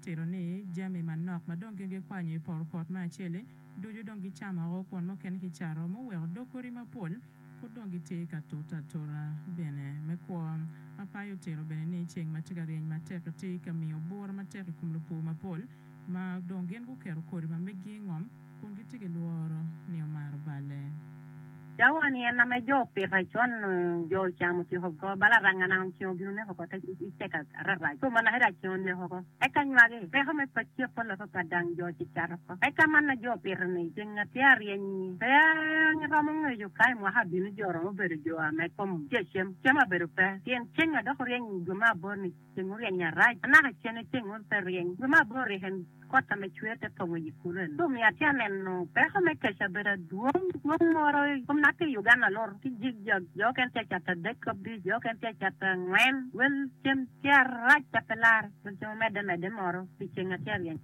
tero ni jami manok madonge ge kwanyo por pot ma chele duju dongi chama go kon mo ken ki charo mo we dokori mapol podongi te ka tota tora bene me ko apayo tero bene ni cheng matigari mateka te ka mi obor mateka kumlupo mapol ma dongen go kero kori ma megi ngom kun gitige luoro ni omar bale Jawani na me jo pe fa chon jo chamu ti ho ko bala ranga na chon biu ne ko ta ite ka rara to mana hera chon ne ho ko e kan wage pe ho me pa chi po la pa dang jo ti char ko e kan man jo pe ne jenga tiar yen pe ni ro mo jo kai mo ha bi ni jo ro be jo a me kom je chem chema be ru pe tien chenga do ren jo ma bo ni chengu ren ya ra na ha chene chengu pe ren jo ma bo re hen kota me chuete tongo yikuren dum ya tianen no peho me kesha bera duom moro kum nake Uganda lor ki jig yo kan te chata dekop bi yo kan te chata ngwen wel chem tiar racha pelar so me moro ki chenga tiarien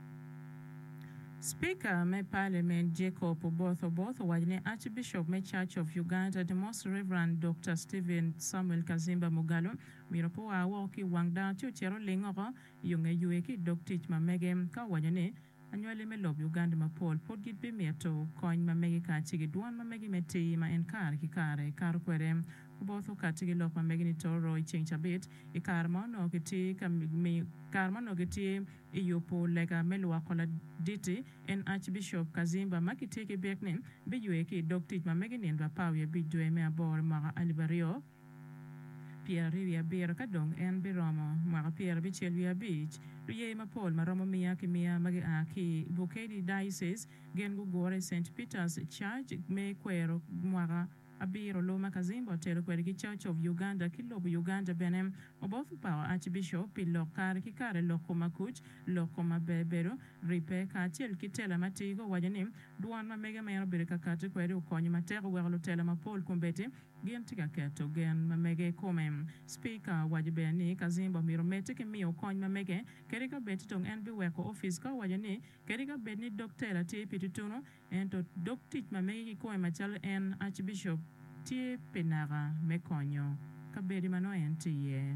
Speaker me Parliament Jacob Oboth wajne Archbishop me Church of Uganda the Most Reverend Dr. Stephen Samuel Kazimba Mugalo mirapo wa woki wangda chuchero lingoko yunge yueki doctich ma megem ka wajne anywele me lob Uganda ma Paul podgit be meto kony ma megi ka chigi duan ma megi meti ma enkar ki kare kar kwere Oboth ka chigi lok ma megi ni toro icheng chabit ikar mo no kiti mi karma no kiti iyopo lega melwa kola diti en Archbishop Kazimba makiteke beknen be yueki doctich ma megi nen ba pawye bidwe me abor ma alibario Pierre Rivia Beer Kadong en Biromo, Mara Pierre Bichelia Beach, Rie Mapol, Maromo Miyaki Mia Magi Aki, Bukedi Diocese, Gengu Gore St. Peter's Church, Me Quero, Mara, Abiro Loma Kazimbo, Telequeriki Church of Uganda, Kilobu Uganda Benem, Oboth Power Archbishop, Pilokar Kikare Lokoma Kuch, Lokoma Bebero, Ripe Kachel Kitela Matigo, Wajanim, Duan Mega Mero Birka Katu Queru, Konyi Matero, Werlo Telemapol Kumbete, Gen tiga keto gen mamege komem speaker wajibeni Kazimba miromete ke mio kony mamege kerika beti tong en biweko office ka wajani kerika beti doctor ti pitituno en to doctich mamege ko machal en Archbishop ti penara mekonyo kabedi mano en tiye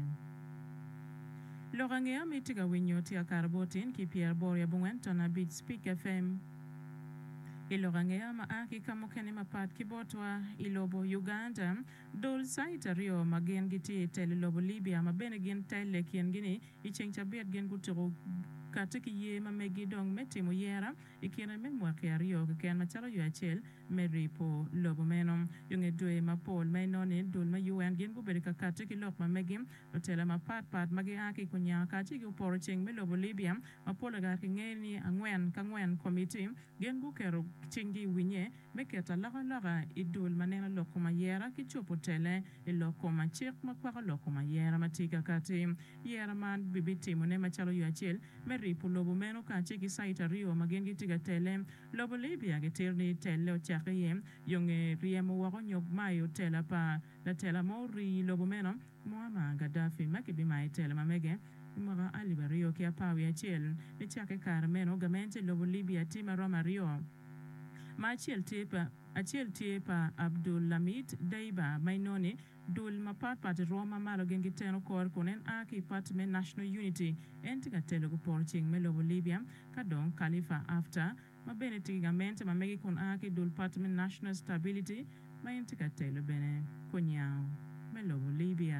Lorangea mitiga winyo ti akarbotin ki Pierre Boria Bungen tona Beach Speak FM Ilorangea maaki kamokene mapat kibotwa ilobo Uganda dol saita rio magen giti tele lobo Libya mabene gen tele kien gini icheng chabet gen gutiro katiki ye mamegi dong metimo yera ikena memwake rio ken machalo yuachel meripo lobo menom yunge dwe mapol mainone dol ma UN gen guberika katiki lok mamegim otela mapat pat magi aki kunya katiki uporo cheng me lobo Libya mapola gaki ngeni angwen kangwen committee gen gukero chingi winye meketa laga idul manena lokoma yera kichopo tele ilokoma chik makwaka lokoma yera matika kati yera man bibiti mone machalo yuachel meripo lobo meno kachi ki saita rio magengi tiga tele lobo Libya getirni tele ochake yem yonge riemo wako nyog mayo tela pa la tela mori lobo meno Muammar Gaddafi makibi mai tele mamege Mara alibario kia pawi achel ni chake karmeno gamente lobo Libya tima Roma Rio Ma achiel tiepa Abdul Lamid Daiba Mainoni dul mapat pat Roma malo gengi teno kor kunen aki pat me National Unity entiga telo ko porching me lobo Libya kadong Khalifa after ma bene tigamente ma megi kun aki dul pat me National Stability ma entiga telo bene kunyao me lobo Libya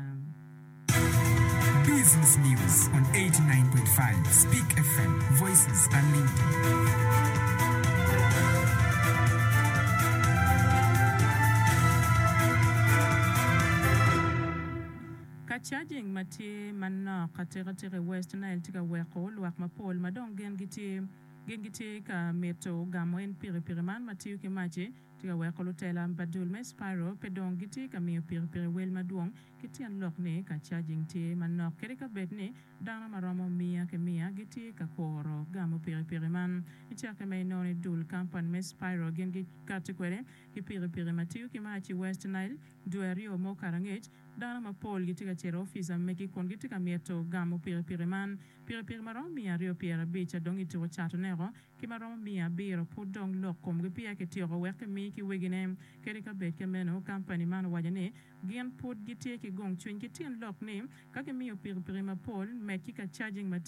Business News on 89.5 Speak FM Voices Unlimited Charging mati manna katere West Nile tika weko luak mapol madong gengiti ka meto gamo en piri man mati uke machi tika weko lutela mbadul me Spyro pedong giti ka miyo piri wel maduong kiti an lok ne ka charging ti manna kerika bet ne dana maramo mia ke mia giti ka koro gamo piri man ichake me noni dul kampan me Spyro gengi katikwere ki piri mati uke machi West Nile duerio mo karangech dana mapol gitika chero office meki kon gitika mieto gamo piri man piri marom mia rio pira bicha dongi to chato nego ki marom mia biro podong lokom gi pia ke tiro weke mi ki weginem kerika beke meno company man wajane gen pod gitie ki gong chwen gitien lok ne kake mio piri mapol meki ka charging